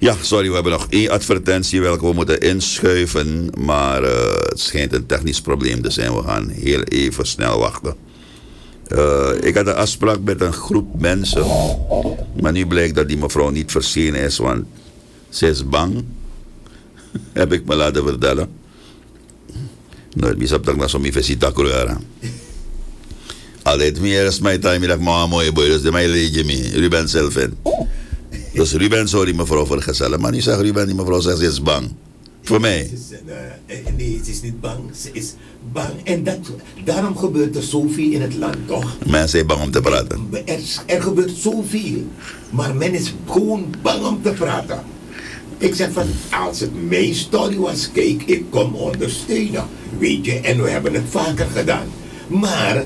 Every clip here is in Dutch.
Ja, sorry, we hebben nog één advertentie welke we moeten inschuiven. Maar het schijnt een technisch probleem te zijn. We gaan heel even snel wachten. Ik had een afspraak met een groep mensen. Maar nu blijkt dat die mevrouw niet verschenen is, want ze is bang. Heb ik me laten vertellen. Nou, bisa tak na somi visita kruara. Altijd meer is mijn time dat mama mooie boy, dus de mij leed je mee. Ruben zelf in. Dus Ruben zou die mevrouw vergezellen, maar nu zegt Ruben, die mevrouw zegt ze is bang. Voor mij. Nee, ze is niet bang. Ze is bang. En daarom gebeurt er zoveel in het land, toch? Mensen zijn bang om te praten. Er gebeurt zoveel. Maar men is gewoon bang om te praten. Ik zeg van, als het mijn story was, kijk, ik kom ondersteunen. Weet je, en we hebben het vaker gedaan. Maar,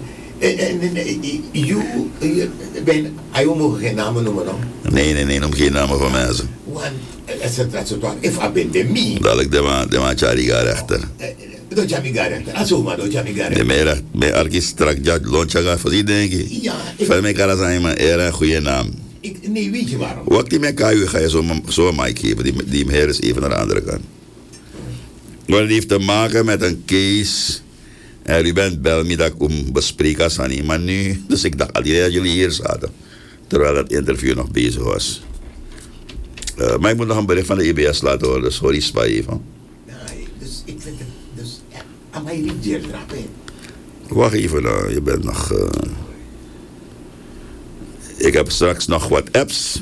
je mogen geen namen noemen, no? Nee, noem geen namen van mensen. Want, het is toch, if I ben de mi. Dadelijk de man Chariga rechter. Do Chamiga rechter, asoma do Chamiga rechter. De arkies strak jat lonchaga, voor die denk ik. Ja. Veel mij kan zijn, maar er een goede naam. Nee, weet je waarom? Wat die met KU ga je zo mic geven, die heer is even naar de andere kant. Want het heeft te maken met een case. En u bent bel me dat ik bespreek als aan maar nu, dus ik dacht al die dat jullie hier zaten. Terwijl het interview nog bezig was. Maar ik moet nog een bericht van de EBS laten horen, dus hoor die spa even. Nee, dus ik vind het, dus, aan mij niet zeer trappen. Wacht even, je bent nog... Ik heb straks nog wat apps.